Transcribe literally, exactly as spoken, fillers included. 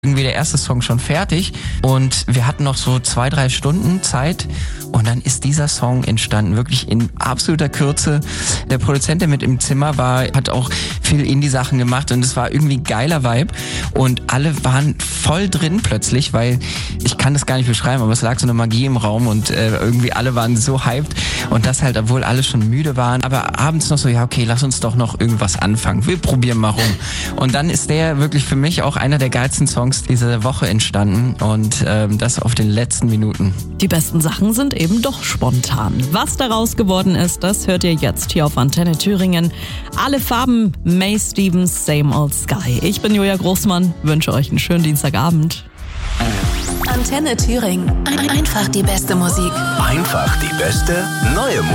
Irgendwie der erste Song schon fertig und wir hatten noch so zwei, drei Stunden Zeit und dann ist dieser Song entstanden, wirklich in absoluter Kürze. Der Produzent, der mit im Zimmer war, hat auch viel Indie-Sachen gemacht und es war irgendwie ein geiler Vibe und alle waren voll drin plötzlich, weil ich kann das gar nicht beschreiben, aber es lag so eine Magie im Raum und äh, irgendwie alle waren so hyped und das halt, obwohl alle schon müde waren, aber abends noch so, ja okay, lass uns doch noch irgendwas anfangen, wir probieren mal rum. Und dann ist der wirklich für mich auch einer der geilsten Songs diese Woche entstanden und ähm, das auf den letzten Minuten. Die besten Sachen sind eben doch spontan. Was daraus geworden ist, das hört ihr jetzt hier auf Antenne Thüringen. Alle Farben, May Stevens, Same Old Sky. Ich bin Julia Großmann, wünsche euch einen schönen Dienstagabend. Antenne Thüringen. Einfach die beste Musik. Einfach die beste neue Musik.